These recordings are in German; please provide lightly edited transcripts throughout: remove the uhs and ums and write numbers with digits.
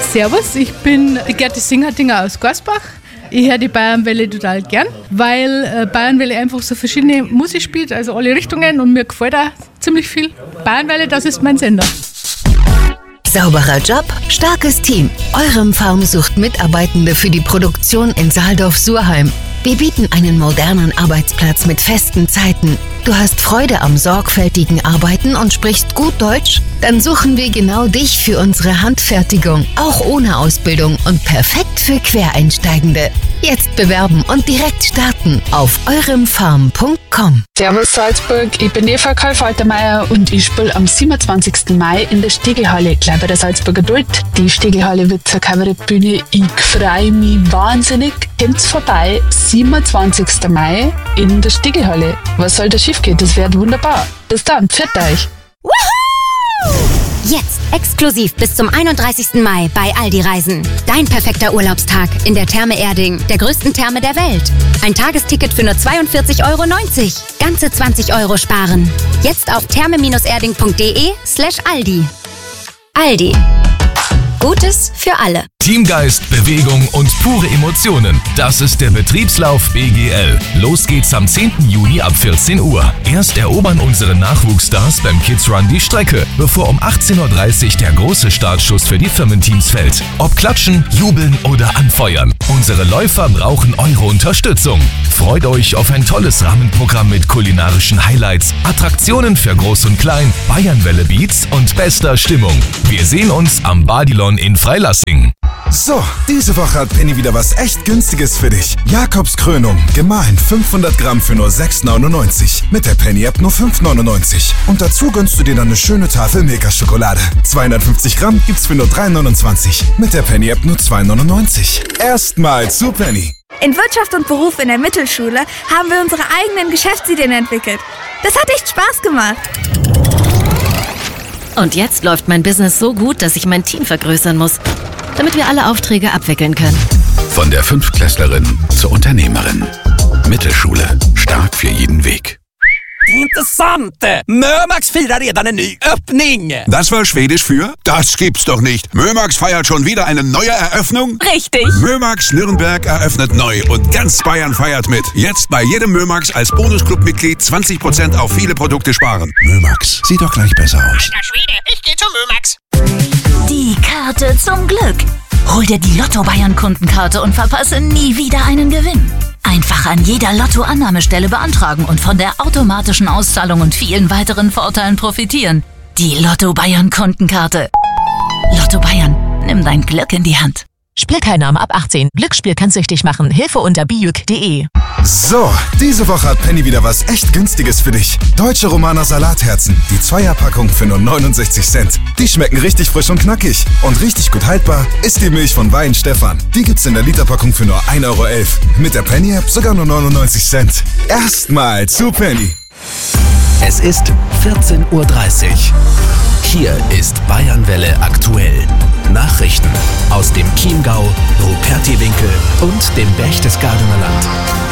Servus, ich bin die Gerti Singertinger aus Gorsbach. Ich höre die Bayernwelle total gern, weil Bayernwelle einfach so verschiedene Musik spielt, also alle Richtungen, und mir gefällt auch ziemlich viel. Bayernwelle, das ist mein Sender. Sauberer Job, starkes Team. Eurem Farm sucht Mitarbeitende für die Produktion in Saaldorf-Surheim. Wir bieten einen modernen Arbeitsplatz mit festen Zeiten. Du hast Freude am sorgfältigen Arbeiten und sprichst gut Deutsch? Dann suchen wir genau dich für unsere Handfertigung, auch ohne Ausbildung und perfekt für Quereinsteigende. Jetzt bewerben und direkt starten auf euremfarm.com. Servus Salzburg, ich bin Eva Karl-Faltermeier und ich spiele am 27. Mai in der Stegelhalle, gleich bei der Salzburger Duld. Die Stegelhalle wird zur Kabarettbühne. Ich freue mich wahnsinnig. Kommt's vorbei, 27. Mai in der Stegelhalle. Was soll da schief gehen? Das wird wunderbar. Bis dann, pfiat euch. Woohoo! Jetzt exklusiv bis zum 31. Mai bei Aldi Reisen. Dein perfekter Urlaubstag in der Therme Erding, der größten Therme der Welt. Ein Tagesticket für nur 42,90 €. Ganze 20 € sparen. Jetzt auf therme-erding.de/Aldi. Aldi. Gutes für alle. Teamgeist, Bewegung und pure Emotionen. Das ist der Betriebslauf BGL. Los geht's am 10. Juni ab 14 Uhr. Erst erobern unsere Nachwuchsstars beim Kids Run die Strecke, bevor um 18:30 Uhr der große Startschuss für die Firmenteams fällt. Ob klatschen, jubeln oder anfeuern. Unsere Läufer brauchen eure Unterstützung. Freut euch auf ein tolles Rahmenprogramm mit kulinarischen Highlights, Attraktionen für Groß und Klein, Bayernwelle Beats und bester Stimmung. Wir sehen uns am Badilon in Freilassing. So, diese Woche hat Penny wieder was echt Günstiges für dich. Jakobskrönung, gemahlen 500 Gramm für nur 6,99. Mit der Penny-App nur 5,99. Und dazu gönnst du dir dann eine schöne Tafel Milka-Schokolade. 250 Gramm gibt's für nur 3,29. Mit der Penny-App nur 2,99. Erstmal zu Penny. In Wirtschaft und Beruf in der Mittelschule haben wir unsere eigenen Geschäftsideen entwickelt. Das hat echt Spaß gemacht. Und jetzt läuft mein Business so gut, dass ich mein Team vergrößern muss, damit wir alle Aufträge abwickeln können. Von der Fünftklässlerin zur Unternehmerin. Mittelschule. Stark für jeden Weg. Intressant! Mömax firar redan en ny öppning! Das war Schwedisch für? Das gibt's doch nicht. Mömax feiert schon wieder eine neue Eröffnung? Richtig! Mömax Nürnberg eröffnet neu und ganz Bayern feiert mit. Jetzt bei jedem Mömax als Bonusclub-Mitglied 20% auf viele Produkte sparen. Mömax, sieht doch gleich besser aus. Alter Schwede, ich geh zum Mömax. Die Karte zum Glück. Hol dir die Lotto-Bayern-Kundenkarte und verpasse nie wieder einen Gewinn. Einfach an jeder Lotto-Annahmestelle beantragen und von der automatischen Auszahlung und vielen weiteren Vorteilen profitieren. Die Lotto-Bayern-Kundenkarte. Lotto Bayern, nimm dein Glück in die Hand. Spielteilnahme ab 18. Glücksspiel kann süchtig machen. Hilfe unter bijuk.de. So, diese Woche hat Penny wieder was echt Günstiges für dich. Deutsche Romaner Salatherzen. Die Zweierpackung für nur 69 Cent. Die schmecken richtig frisch und knackig. Und richtig gut haltbar ist die Milch von Wein Stefan. Die gibt's in der Literpackung für nur 1,11 €. Mit der Penny-App sogar nur 99 Cent. Erstmal zu Penny. Es ist 14:30 Uhr. Hier ist Bayernwelle aktuell. Nachrichten aus dem Chiemgau, Rupertiwinkel und dem Berchtesgadener Land.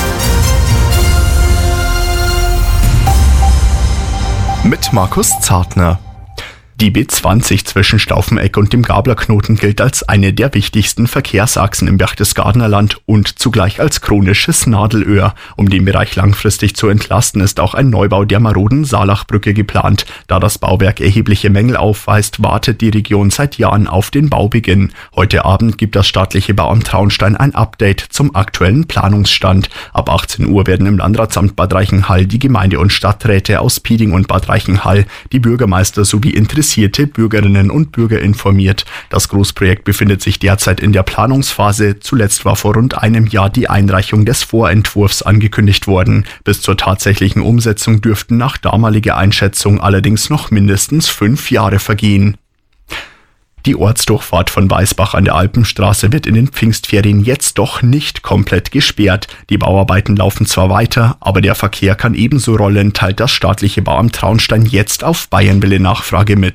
Mit Markus Zartner. Die B20 zwischen Staufeneck und dem Gablerknoten gilt als eine der wichtigsten Verkehrsachsen im Berchtesgadener Land und zugleich als chronisches Nadelöhr. Um den Bereich langfristig zu entlasten, ist auch ein Neubau der maroden Saalachbrücke geplant. Da das Bauwerk erhebliche Mängel aufweist, wartet die Region seit Jahren auf den Baubeginn. Heute Abend gibt das staatliche Bauamt Traunstein ein Update zum aktuellen Planungsstand. Ab 18 Uhr werden im Landratsamt Bad Reichenhall die Gemeinde- und Stadträte aus Pieding und Bad Reichenhall, die Bürgermeister sowie interessierte Bürgerinnen und Bürger informiert. Das Großprojekt befindet sich derzeit in der Planungsphase. Zuletzt war vor rund einem Jahr die Einreichung des Vorentwurfs angekündigt worden. Bis zur tatsächlichen Umsetzung dürften nach damaliger Einschätzung allerdings noch mindestens 5 Jahre vergehen. Die Ortsdurchfahrt von Weißbach an der Alpenstraße wird in den Pfingstferien jetzt doch nicht komplett gesperrt. Die Bauarbeiten laufen zwar weiter, aber der Verkehr kann ebenso rollen, teilt das staatliche Bauamt Traunstein jetzt auf Bayernwelle Nachfrage mit.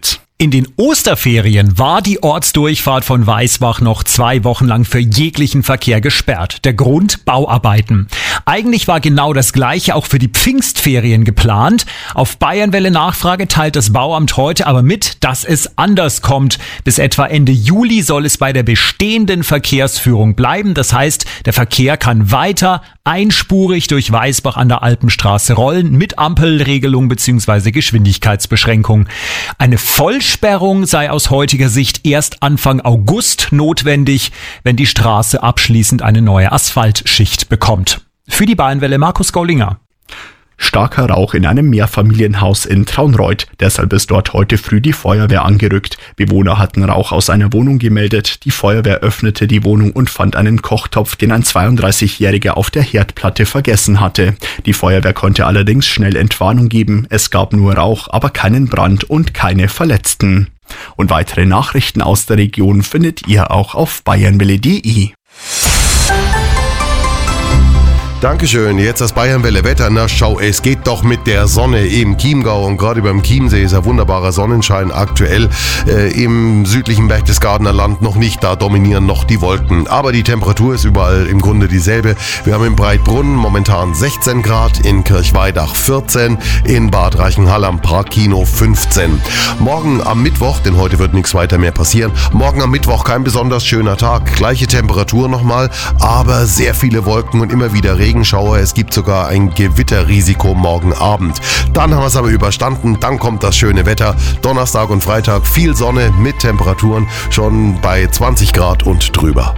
In den Osterferien war die Ortsdurchfahrt von Weißbach noch 2 Wochen lang für jeglichen Verkehr gesperrt. Der Grund: Bauarbeiten. Eigentlich war genau das Gleiche auch für die Pfingstferien geplant. Auf Bayernwelle Nachfrage teilt das Bauamt heute aber mit, dass es anders kommt. Bis etwa Ende Juli soll es bei der bestehenden Verkehrsführung bleiben. Das heißt, der Verkehr kann weiter einspurig durch Weißbach an der Alpenstraße rollen mit Ampelregelung bzw. Geschwindigkeitsbeschränkung. Eine Vollsperrung sei aus heutiger Sicht erst Anfang August notwendig, wenn die Straße abschließend eine neue Asphaltschicht bekommt. Für die Bayernwelle Markus Gaulinger. Starker Rauch in einem Mehrfamilienhaus in Traunreut. Deshalb ist dort heute früh die Feuerwehr angerückt. Bewohner hatten Rauch aus einer Wohnung gemeldet. Die Feuerwehr öffnete die Wohnung und fand einen Kochtopf, den ein 32-Jähriger auf der Herdplatte vergessen hatte. Die Feuerwehr konnte allerdings schnell Entwarnung geben. Es gab nur Rauch, aber keinen Brand und keine Verletzten. Und weitere Nachrichten aus der Region findet ihr auch auf bayernwelle.de. Dankeschön, jetzt das Bayernwelle Wetter. Na schau, es geht doch mit der Sonne im Chiemgau und gerade beim Chiemsee ist ein wunderbarer Sonnenschein aktuell. Im südlichen Berchtesgadener Land noch nicht, da dominieren noch die Wolken. Aber die Temperatur ist überall im Grunde dieselbe. Wir haben in Breitbrunn momentan 16 Grad, in Kirchweidach 14, in Bad Reichenhall am Parkkino 15. Morgen am Mittwoch, denn heute wird nichts weiter mehr passieren, morgen am Mittwoch kein besonders schöner Tag. Gleiche Temperatur nochmal, aber sehr viele Wolken und immer wieder Regenschauer. Es gibt sogar ein Gewitterrisiko morgen Abend. Dann haben wir es aber überstanden. Dann kommt das schöne Wetter. Donnerstag und Freitag viel Sonne mit Temperaturen schon bei 20 Grad und drüber.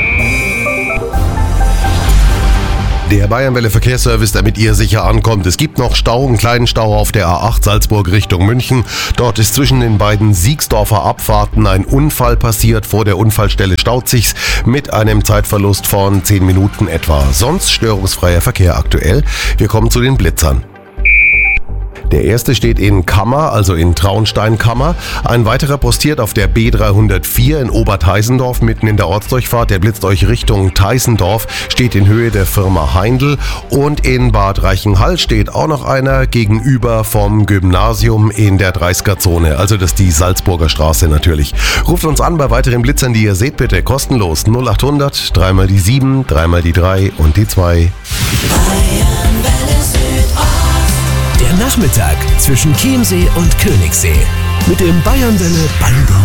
Der Bayernwelle Verkehrsservice, damit ihr sicher ankommt. Es gibt noch Stau, einen kleinen Stau auf der A8 Salzburg Richtung München. Dort ist zwischen den beiden Siegsdorfer Abfahrten ein Unfall passiert. Vor der Unfallstelle staut sich's mit einem Zeitverlust von 10 Minuten etwa. Sonst störungsfreier Verkehr aktuell. Wir kommen zu den Blitzern. Der erste steht in Kammer, also in Traunstein-Kammer. Ein weiterer postiert auf der B304 in Oberteisendorf, mitten in der Ortsdurchfahrt. Der blitzt euch Richtung Teisendorf, steht in Höhe der Firma Heindl. Und in Bad Reichenhall steht auch noch einer gegenüber vom Gymnasium in der 30er-Zone. Also das ist die Salzburger Straße natürlich. Ruft uns an bei weiteren Blitzern, die ihr seht, bitte kostenlos. 0800 3 mal die 7, 3 mal die 3 und die 2. Der Nachmittag zwischen Chiemsee und Königssee mit dem Bayernwelle Bango.